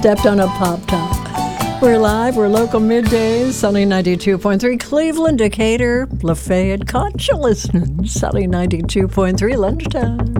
Stepped on a pop top. We're live. We're local middays. Sunny 92.3 Cleveland, Decatur, Lafayette. Caught you listening. Sunny 92.3 lunchtime.